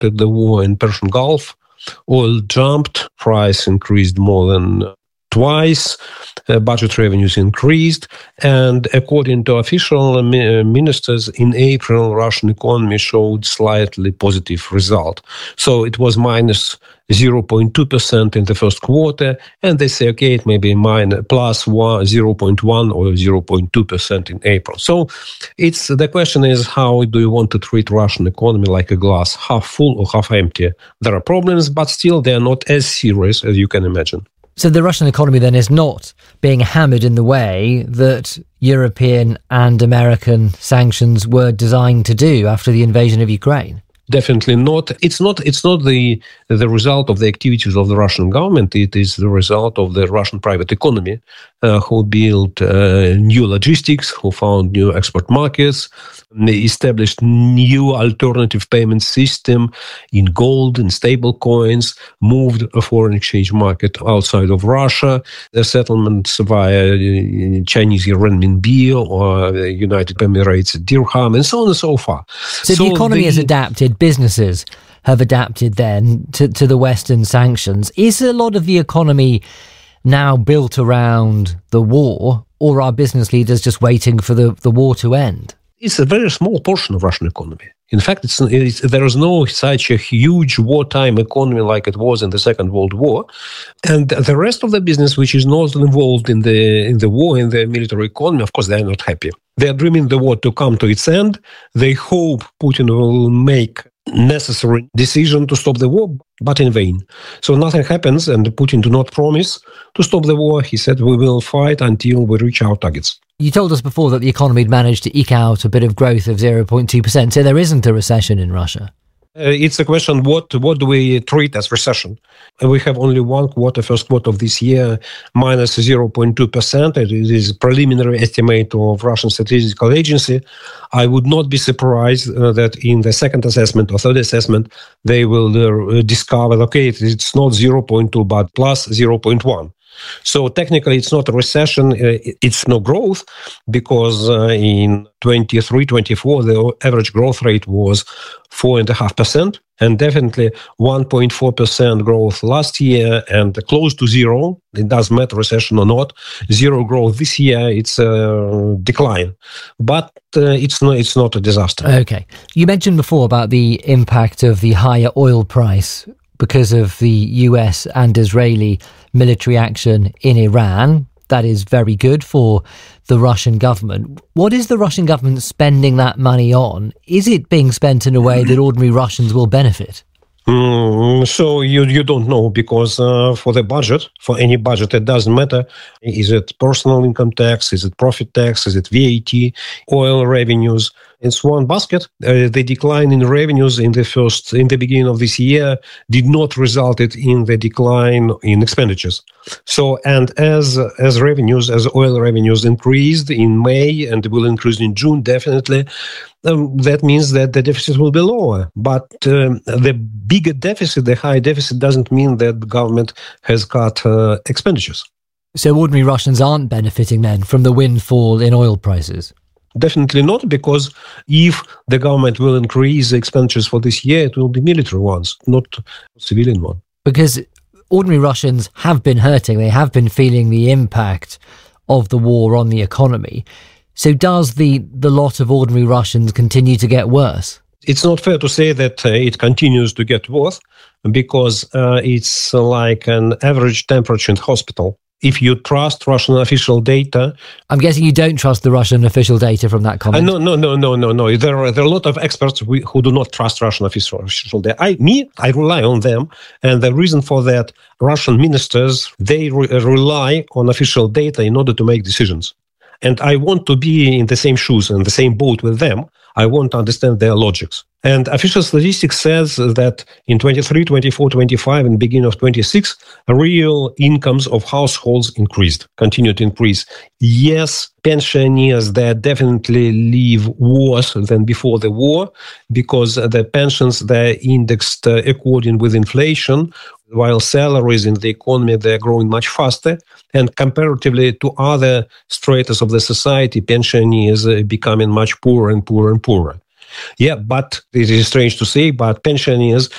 started the war in Persian Gulf, oil jumped, price increased more than twice, budget revenues increased, and according to official ministers, in April, Russian economy showed slightly positive result. So it was minus 0.2% in the first quarter, and they say, okay, it may be plus 0.1 or 0.2% in April. So the question is, how do you want to treat Russian economy, like a glass, half full or half empty? There are problems, but still they are not as serious as you can imagine. So the Russian economy then is not being hammered in the way that European and American sanctions were designed to do after the invasion of Ukraine? Definitely not. It's not the result of the activities of the Russian government. It is the result of the Russian private economy, who built new logistics, who found new export markets, established new alternative payment system in gold and stable coins, moved a foreign exchange market outside of Russia, the settlements via Chinese renminbi or United Emirates dirham, and so on and so forth. So the economy has adapted, businesses have adapted then to the Western sanctions. Is a lot of the economy now built around the war, or are business leaders just waiting for the war to end? It's a very small portion of Russian economy. In fact, there is no such a huge wartime economy like it was in the Second World War. And the rest of the business, which is not involved in the war, in the military economy, of course, they are not happy. They are dreaming the war to come to its end. They hope Putin will make necessary decision to stop the war, but in vain. So nothing happens, and Putin do not promise to stop the war. He said, we will fight until we reach our targets. You told us before that the economy had managed to eke out a bit of growth of 0.2%, so there isn't a recession in Russia. It's a question, what do we treat as recession? We have only one quarter, first quarter of this year, minus 0.2%. It is a preliminary estimate of Russian Statistical Agency. I would not be surprised that in the second assessment or third assessment, they will discover, okay, it's not 0.2, but plus 0.1. So technically, it's not a recession, it's no growth, because in 23-24, the average growth rate was 4.5%, and definitely 1.4% growth last year, and close to zero. It doesn't matter recession or not. Zero growth this year, it's a decline. But it's not a disaster. Okay. You mentioned before about the impact of the higher oil price because of the US and Israeli military action in Iran. That is very good for the Russian government. What is the Russian government spending that money on? Is it being spent in a way that ordinary Russians will benefit? So you don't know, because for the budget, for any budget, it doesn't matter. Is it personal income tax? Is it profit tax? Is it VAT? Oil revenues? It's one basket. The decline in revenues in the beginning of this year did not result in the decline in expenditures. So, and as oil revenues increased in May and will increase in June, definitely, that means that the deficit will be lower. But the bigger deficit, the high deficit, doesn't mean that the government has cut expenditures. So ordinary Russians aren't benefiting then from the windfall in oil prices? Definitely not, because if the government will increase the expenditures for this year, it will be military ones, not civilian ones. Because ordinary Russians have been hurting. They have been feeling the impact of the war on the economy. So does the lot of ordinary Russians continue to get worse? It's not fair to say that it continues to get worse, because it's like an average temperature in hospital. If you trust Russian official data... I'm guessing you don't trust the Russian official data from that comment. No. There are a lot of experts who do not trust Russian official data. I rely on them. And the reason for that, Russian ministers, they rely on official data in order to make decisions. And I want to be in the same shoes and the same boat with them. I want to understand their logics. And official statistics says that in 23, 24, 25, and beginning of 26, real incomes of households continued to increase. Yes, pensioners, they definitely live worse than before the war, because the pensions, they're indexed according with inflation, while salaries in the economy, they're growing much faster. And comparatively to other stratas of the society, pensioners are becoming much poorer and poorer and poorer. Yeah, but it is strange to say, but pensioners